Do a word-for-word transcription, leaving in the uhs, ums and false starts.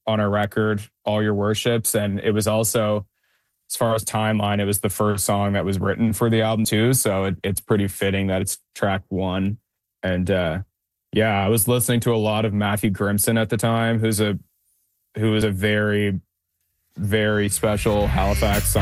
on our record, All Your Worships. And it was also, as far as timeline, it was the first song that was written for the album too. So it, it's pretty fitting that it's track one. And uh, yeah, I was listening to a lot of Matthew Grimson at the time, who's a who was a very, very special Halifax